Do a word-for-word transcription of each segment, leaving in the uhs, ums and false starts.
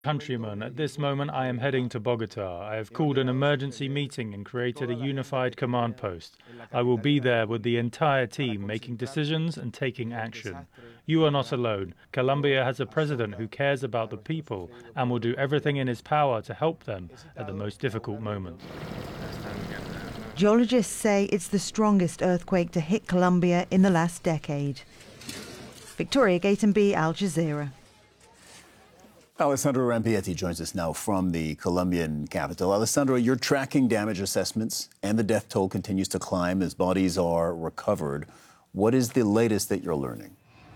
Countrymen, at this moment I am heading to Bogota. I have called an emergency meeting and created a unified command post. I will be there with the entire team, making decisions and taking action. You are not alone. Colombia has a president who cares about the people and will do everything in his power to help them at the most difficult moment. Geologists say it's the strongest earthquake to hit Colombia in the last decade. Victoria Gatenby, Al Jazeera. Alessandro Rampietti joins us now from the Colombian capital. Alessandro, you're tracking damage assessments, and the death toll continues to climb as bodies are recovered. What is the latest that you're learning?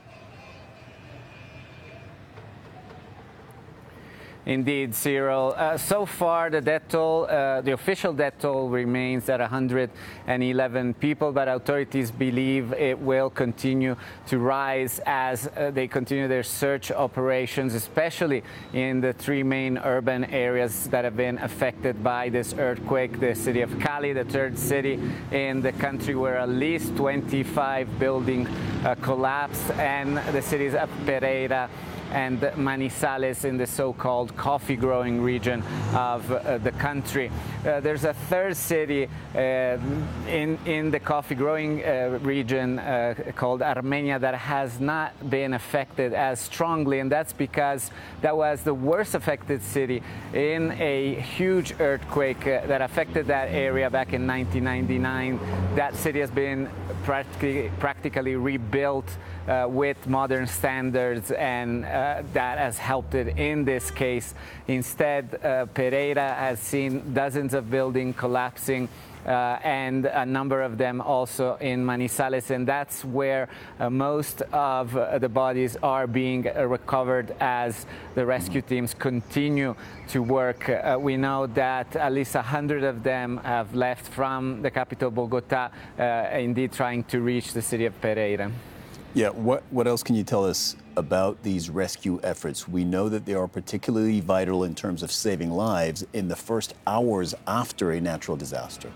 Indeed, Cyril. Uh, so far, the death toll, uh, the official death toll remains at one hundred eleven people, but authorities believe it will continue to rise as uh, they continue their search operations, especially in the three main urban areas that have been affected by this earthquake. The city of Cali, the third city in the country where at least twenty-five buildings uh, collapsed, and the cities of Pereira and Manizales in the so-called coffee-growing region of uh, the country. Uh, there's a third city uh, in, in the coffee-growing uh, region uh, called Armenia that has not been affected as strongly, and that's because that was the worst affected city in a huge earthquake uh, that affected that area back in nineteen ninety-nine. That city has been practically, practically rebuilt uh, with modern standards, and uh, that has helped it in this case. Instead, uh, Pereira has seen dozens of buildings collapsing, Uh, and a number of them also in Manizales, and that's where uh, most of uh, the bodies are being uh, recovered as the rescue teams continue to work. Uh, we know that at least one hundred of them have left from the capital, Bogota, uh, indeed trying to reach the city of Pereira. Yeah, what, what else can you tell us about these rescue efforts? We know that they are particularly vital in terms of saving lives in the first hours after a natural disaster.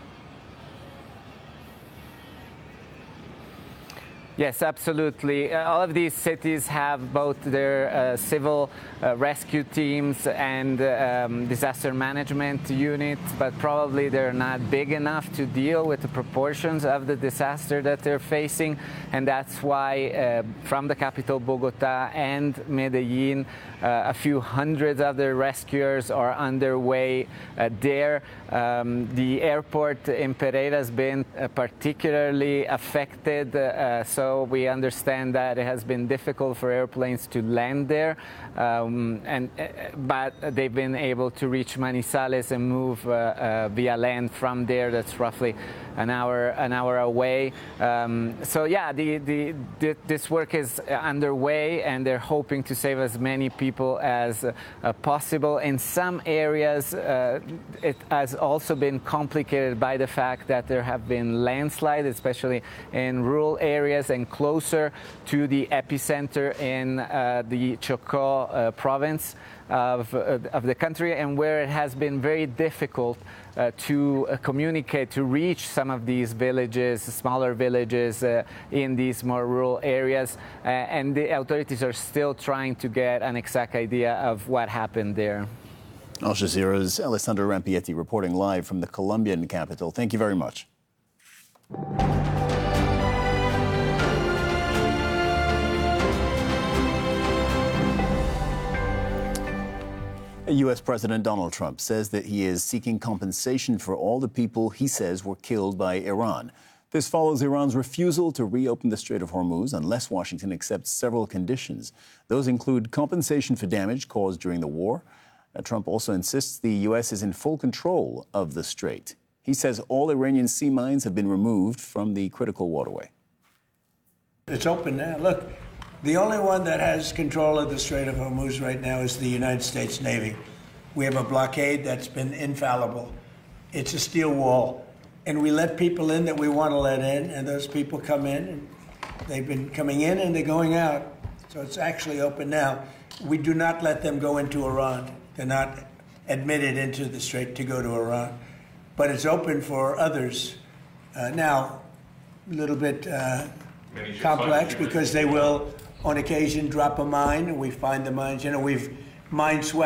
Yes, absolutely. Uh, all of these cities have both their uh, civil uh, rescue teams and um, disaster management units, but probably they're not big enough to deal with the proportions of the disaster that they're facing. And that's why uh, from the capital, Bogota, and Medellin, uh, a few hundreds of the rescuers are underway uh, there. Um, the airport in Pereira has been uh, particularly affected, uh, so So we understand that it has been difficult for airplanes to land there, um, and uh, but they've been able to reach Manizales and move uh, uh, via land from there. That's roughly an hour an hour away. Um, so yeah, the, the, the, this work is underway, and they're hoping to save as many people as uh, possible. In some areas, uh, it has also been complicated by the fact that there have been landslides, especially in rural areas and closer to the epicenter in uh, the Chocó uh, province of, uh, of the country, and where it has been very difficult uh, to uh, communicate, to reach some of these villages, smaller villages uh, in these more rural areas, uh, and the authorities are still trying to get an exact idea of what happened there. Al Jazeera's Alessandro Rampietti reporting live from the Colombian capital. Thank you very much. U S President Donald Trump says that he is seeking compensation for all the people he says were killed by Iran. This follows Iran's refusal to reopen the Strait of Hormuz unless Washington accepts several conditions. Those include compensation for damage caused during the war. Uh, Trump also insists the U S is in full control of the strait. He says all Iranian sea mines have been removed from the critical waterway. It's open now. Look. The only one that has control of the Strait of Hormuz right now is the United States Navy. We have a blockade that's been infallible. It's a steel wall. And we let people in that we want to let in, and those people come in, and they've been coming in and they're going out. So it's actually open now. We do not let them go into Iran. They're not admitted into the strait to go to Iran. But it's open for others. Uh, now, a little bit uh, complex because they will, on occasion, drop a mine, and we find the mines. You know, we've mine swept.